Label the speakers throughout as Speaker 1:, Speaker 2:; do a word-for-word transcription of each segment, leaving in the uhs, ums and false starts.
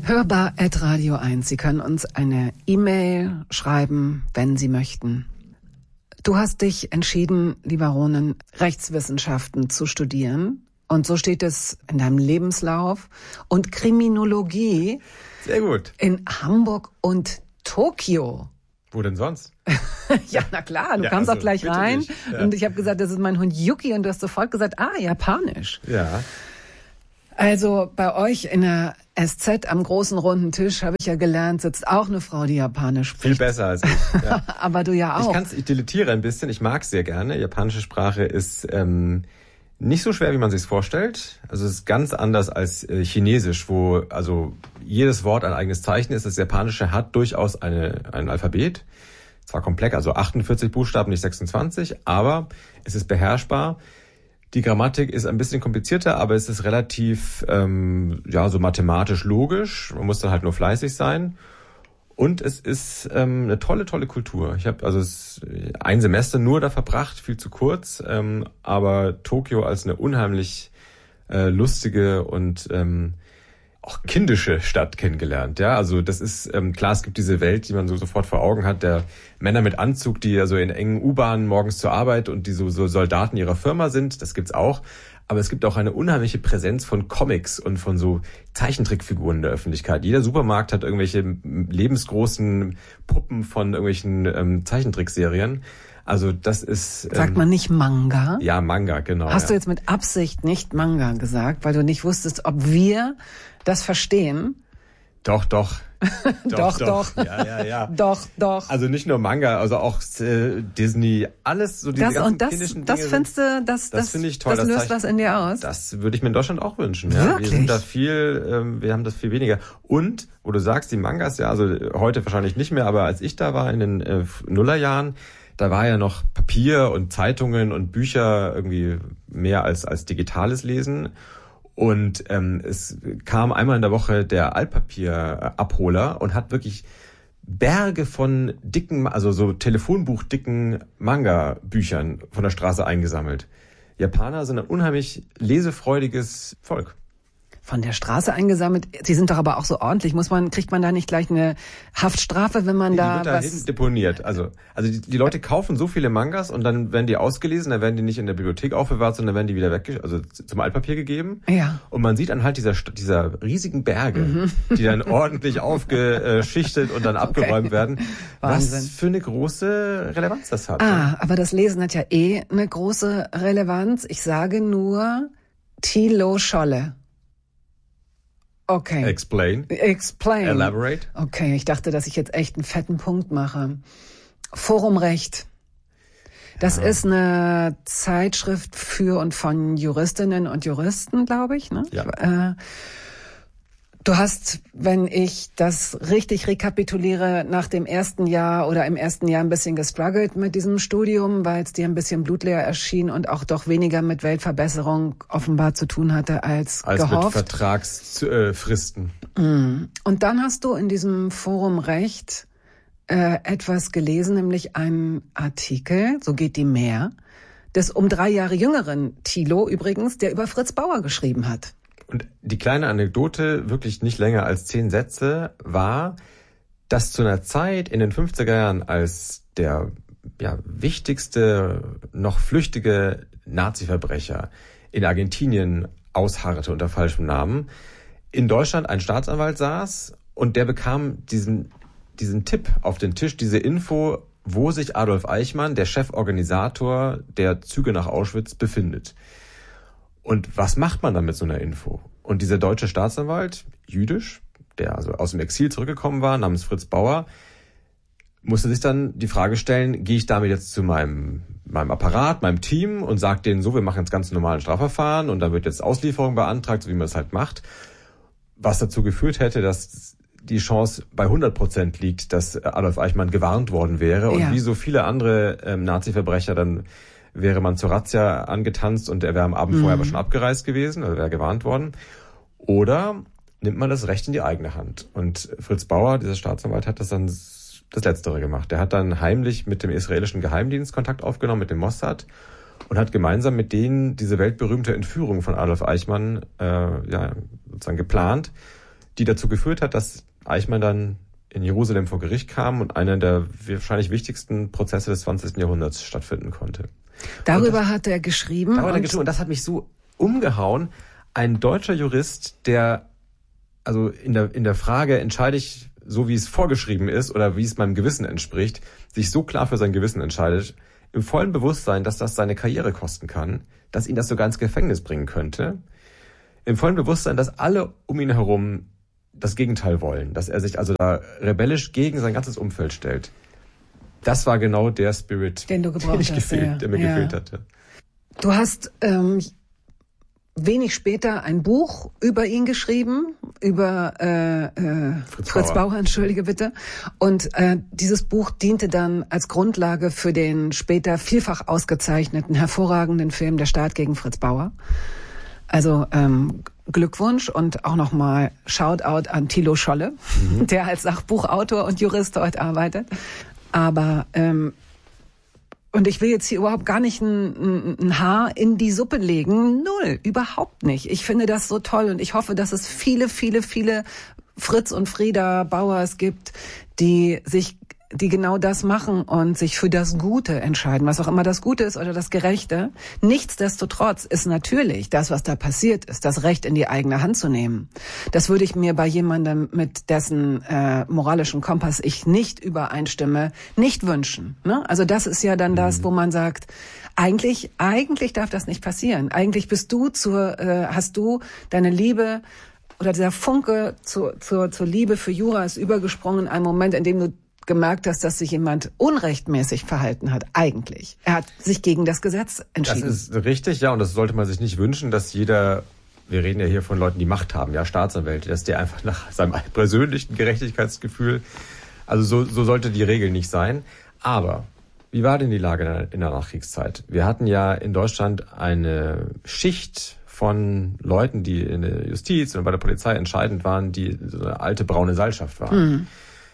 Speaker 1: hörbar at radio eins. Sie können uns eine E-Mail schreiben, wenn Sie möchten. Du hast dich entschieden, lieber Ronen, Rechtswissenschaften zu studieren. Und so steht es in deinem Lebenslauf. Und Kriminologie.
Speaker 2: Sehr gut.
Speaker 1: In Hamburg und Tokio.
Speaker 2: Wo denn sonst?
Speaker 1: Ja, na klar, du
Speaker 2: ja,
Speaker 1: kamst
Speaker 2: also,
Speaker 1: auch gleich rein.
Speaker 2: Ja.
Speaker 1: Und ich habe gesagt, das ist mein Hund Yuki. Und du hast sofort gesagt, ah, Japanisch.
Speaker 2: Ja.
Speaker 1: Also bei euch in der S Z am großen runden Tisch, habe ich ja gelernt, sitzt auch eine Frau, die Japanisch spricht.
Speaker 2: Viel besser als ich. Ja.
Speaker 1: Aber du ja auch.
Speaker 2: Ich kann's, ich deletiere ein bisschen, ich mag es sehr gerne. Japanische Sprache ist ähm, nicht so schwer, wie man sich's vorstellt. Also es ist ganz anders als äh, Chinesisch, wo also jedes Wort ein eigenes Zeichen ist. Das Japanische hat durchaus eine, ein Alphabet. Zwar komplex, also achtundvierzig Buchstaben, nicht sechsundzwanzig, aber es ist beherrschbar. Die Grammatik ist ein bisschen komplizierter, aber es ist relativ ähm, ja so mathematisch logisch. Man muss dann halt nur fleißig sein. Und es ist ähm, eine tolle, tolle Kultur. Ich habe also es, ein Semester nur da verbracht, viel zu kurz, ähm, aber Tokio als eine unheimlich äh, lustige und ähm, auch kindische Stadt kennengelernt. Ja, also das ist ähm, klar, es gibt diese Welt, die man so sofort vor Augen hat, der Männer mit Anzug, die also in engen U-Bahnen morgens zur Arbeit und die so, so Soldaten ihrer Firma sind. Das gibt's auch. Aber es gibt auch eine unheimliche Präsenz von Comics und von so Zeichentrickfiguren in der Öffentlichkeit. Jeder Supermarkt hat irgendwelche lebensgroßen Puppen von irgendwelchen ähm, Zeichentrickserien. Also das ist... Ähm,
Speaker 1: Sagt man nicht Manga?
Speaker 2: Ja, Manga, genau.
Speaker 1: Hast
Speaker 2: ja.
Speaker 1: du jetzt mit Absicht nicht Manga gesagt, weil du nicht wusstest, ob wir das verstehen?
Speaker 2: Doch, doch.
Speaker 1: doch, doch.
Speaker 2: doch. Ja, ja, ja.
Speaker 1: Doch, doch.
Speaker 2: Also nicht nur Manga, also auch äh, Disney, alles so diese
Speaker 1: das,
Speaker 2: ganzen
Speaker 1: und das,
Speaker 2: kindischen
Speaker 1: das
Speaker 2: Dinge.
Speaker 1: findest du, das,
Speaker 2: das,
Speaker 1: das,
Speaker 2: finde ich toll.
Speaker 1: das löst
Speaker 2: das
Speaker 1: was in dir aus?
Speaker 2: Das würde ich mir in Deutschland auch wünschen. Ja.
Speaker 1: Wirklich?
Speaker 2: Wir sind da viel, ähm, wir haben das viel weniger. Und, wo du sagst, die Mangas, ja, also heute wahrscheinlich nicht mehr, aber als ich da war in den äh, Nullerjahren, da war ja noch Papier und Zeitungen und Bücher irgendwie mehr als als digitales Lesen. Und ähm, es kam einmal in der Woche der Altpapierabholer und hat wirklich Berge von dicken, also so Telefonbuchdicken Manga-Büchern von der Straße eingesammelt. Japaner sind ein unheimlich lesefreudiges Volk.
Speaker 1: Von der Straße eingesammelt. Sie sind doch aber auch so ordentlich. Muss man, kriegt man da nicht gleich eine Haftstrafe, wenn man
Speaker 2: die
Speaker 1: da
Speaker 2: wird da
Speaker 1: was...
Speaker 2: deponiert. Also, also die, die Leute kaufen so viele Mangas und dann werden die ausgelesen, dann werden die nicht in der Bibliothek aufbewahrt, sondern werden die wieder weg, also zum Altpapier gegeben.
Speaker 1: Ja.
Speaker 2: Und man sieht anhand dieser, dieser riesigen Berge, mhm. die dann ordentlich aufgeschichtet und dann abgeräumt okay. werden,
Speaker 1: Wahnsinn.
Speaker 2: Was für eine große Relevanz das hat.
Speaker 1: Ah, aber das Lesen hat ja eh eine große Relevanz. Ich sage nur Thilo Scholle. Okay.
Speaker 2: Explain.
Speaker 1: Explain.
Speaker 2: Elaborate.
Speaker 1: Okay, ich dachte, dass ich jetzt echt einen fetten Punkt mache. Forum Recht. Das ja. ist eine Zeitschrift für und von Juristinnen und Juristen, glaube ich. Ne?
Speaker 2: Ja.
Speaker 1: Äh, du hast, wenn ich das richtig rekapituliere, nach dem ersten Jahr oder im ersten Jahr ein bisschen gestruggelt mit diesem Studium, weil es dir ein bisschen blutleer erschien und auch doch weniger mit Weltverbesserung offenbar zu tun hatte als,
Speaker 2: als
Speaker 1: gehofft.
Speaker 2: Als mit Vertragsfristen.
Speaker 1: Mm. Und dann hast du in diesem Forum Recht äh, etwas gelesen, nämlich einen Artikel, so geht die mehr, des um drei Jahre jüngeren Thilo übrigens, der über Fritz Bauer geschrieben hat.
Speaker 2: Und die kleine Anekdote, wirklich nicht länger als zehn Sätze, war, dass zu einer Zeit in den fünfziger Jahren, als der ja, wichtigste, noch flüchtige Nazi-Verbrecher in Argentinien ausharrte unter falschem Namen, in Deutschland ein Staatsanwalt saß und der bekam diesen, diesen Tipp auf den Tisch, diese Info, wo sich Adolf Eichmann, der Cheforganisator der Züge nach Auschwitz, befindet. Und was macht man dann mit so einer Info? Und dieser deutsche Staatsanwalt, jüdisch, der also aus dem Exil zurückgekommen war, namens Fritz Bauer, musste sich dann die Frage stellen, gehe ich damit jetzt zu meinem, meinem Apparat, meinem Team und sage denen so, wir machen jetzt ganz normalen Strafverfahren und dann wird jetzt Auslieferung beantragt, so wie man es halt macht. Was dazu geführt hätte, dass die Chance bei hundert Prozent liegt, dass Adolf Eichmann gewarnt worden wäre. Und ja. wie so viele andere ähm, Nazi-Verbrecher dann wäre man zur Razzia angetanzt und er wäre am Abend mhm. vorher aber schon abgereist gewesen, also wäre gewarnt worden. Oder nimmt man das Recht in die eigene Hand. Und Fritz Bauer, dieser Staatsanwalt, hat das dann das Letztere gemacht. Der hat dann heimlich mit dem israelischen Geheimdienst Kontakt aufgenommen, mit dem Mossad, und hat gemeinsam mit denen diese weltberühmte Entführung von Adolf Eichmann äh, ja, sozusagen geplant. die dazu geführt hat, dass Eichmann dann in Jerusalem vor Gericht kam und einer der wahrscheinlich wichtigsten Prozesse des zwanzigsten Jahrhunderts stattfinden konnte.
Speaker 1: Darüber
Speaker 2: das,
Speaker 1: hat er geschrieben.
Speaker 2: Darüber hat er geschrieben und das hat mich so umgehauen. Ein deutscher Jurist, der also in der in der Frage, entscheide ich so, wie es vorgeschrieben ist oder wie es meinem Gewissen entspricht, sich so klar für sein Gewissen entscheidet, im vollen Bewusstsein, dass das seine Karriere kosten kann, dass ihn das sogar ins Gefängnis bringen könnte, im vollen Bewusstsein, dass alle um ihn herum das Gegenteil wollen, dass er sich also da rebellisch gegen sein ganzes Umfeld stellt. Das war genau der Spirit,
Speaker 1: den, du gebraucht
Speaker 2: den, ich
Speaker 1: hast,
Speaker 2: gefehlt,
Speaker 1: ja.
Speaker 2: der mir
Speaker 1: ja.
Speaker 2: gefehlt hatte.
Speaker 1: Du hast ähm, wenig später ein Buch über ihn geschrieben, über äh, äh, Fritz, Fritz Bauer. Bauer, entschuldige bitte. Und äh, dieses Buch diente dann als Grundlage für den später vielfach ausgezeichneten, hervorragenden Film Der Staat gegen Fritz Bauer. Also ähm, Glückwunsch und auch nochmal Shoutout an Thilo Scholle, mhm. der als Sachbuchautor und Jurist heute arbeitet. Aber ähm, und ich will jetzt hier überhaupt gar nicht ein, ein Haar in die Suppe legen. Null, überhaupt nicht. Ich finde das so toll und ich hoffe, dass es viele, viele, viele Fritz und Frieda Bauers gibt, die sich, die genau das machen und sich für das Gute entscheiden, was auch immer das Gute ist oder das Gerechte. Nichtsdestotrotz ist natürlich das, was da passiert ist, das Recht in die eigene Hand zu nehmen. Das würde ich mir bei jemandem, mit dessen äh, moralischen Kompass ich nicht übereinstimme, nicht wünschen. Ne? Also das ist ja dann das, wo man sagt, eigentlich, eigentlich darf das nicht passieren. Eigentlich bist du zur, äh, hast du deine Liebe oder dieser Funke zur, zur, zur Liebe für Jura ist übergesprungen in einem Moment, in dem du gemerkt hast, dass sich jemand unrechtmäßig verhalten hat, eigentlich. Er hat sich gegen das Gesetz entschieden.
Speaker 2: Das ist richtig, ja, und das sollte man sich nicht wünschen, dass jeder, wir reden ja hier von Leuten, die Macht haben, ja, Staatsanwälte, dass der einfach nach seinem persönlichen Gerechtigkeitsgefühl, also so, so sollte die Regel nicht sein. Aber wie war denn die Lage in der Nachkriegszeit? Wir hatten ja in Deutschland eine Schicht von Leuten, die in der Justiz und bei der Polizei entscheidend waren, die so eine alte braune Seilschaft waren. Mhm.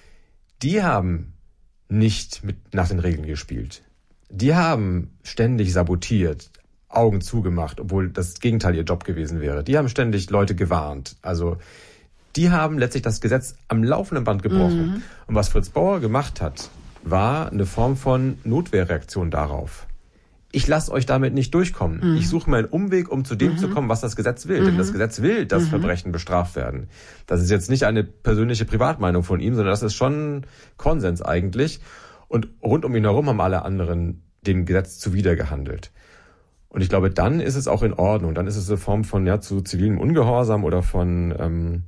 Speaker 2: Die haben nicht mit nach den Regeln gespielt. Die haben ständig sabotiert, Augen zugemacht, obwohl das Gegenteil ihr Job gewesen wäre. Die haben ständig Leute gewarnt. Also die haben letztlich das Gesetz am laufenden Band gebrochen. Mhm. Und was Fritz Bauer gemacht hat, war eine Form von Notwehrreaktion darauf. Ich lasse euch damit nicht durchkommen. Mhm. Ich suche mir einen Umweg, um zu dem mhm. zu kommen, was das Gesetz will. Mhm. Denn das Gesetz will, dass mhm. Verbrechen bestraft werden. Das ist jetzt nicht eine persönliche Privatmeinung von ihm, sondern das ist schon Konsens eigentlich. Und rund um ihn herum haben alle anderen dem Gesetz zuwider gehandelt. Und ich glaube, dann ist es auch in Ordnung. Dann ist es eine Form von ja zu zivilem Ungehorsam oder von ähm,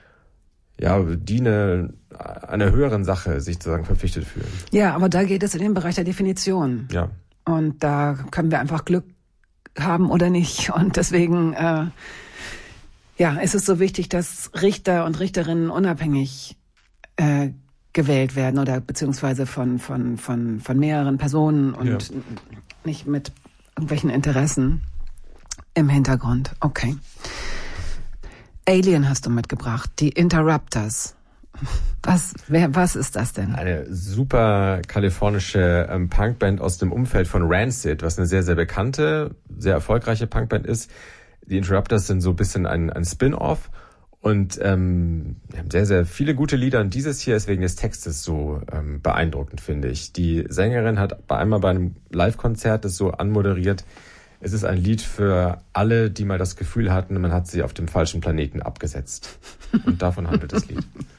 Speaker 2: ja diene einer höheren Sache sich sozusagen verpflichtet fühlen.
Speaker 1: Ja, aber da geht es in den Bereich der Definition.
Speaker 2: Ja.
Speaker 1: Und da können wir einfach Glück haben oder nicht. Und deswegen äh, ja, ist es so wichtig, dass Richter und Richterinnen unabhängig äh, gewählt werden oder beziehungsweise von von von von mehreren Personen und ja. nicht mit irgendwelchen Interessen im Hintergrund. Okay. Alien hast du mitgebracht, die Interrupters. Was, wer, was ist das denn?
Speaker 2: Eine super kalifornische ähm, Punkband aus dem Umfeld von Rancid, was eine sehr, sehr bekannte, sehr erfolgreiche Punkband ist. Die Interrupters sind so ein bisschen ein, ein Spin-off und ähm, haben sehr, sehr viele gute Lieder. Und dieses hier ist wegen des Textes so ähm, beeindruckend, finde ich. Die Sängerin hat bei einmal bei einem Live-Konzert das so anmoderiert. Es ist ein Lied für alle, die mal das Gefühl hatten, man hat sie auf dem falschen Planeten abgesetzt. Und davon handelt das Lied.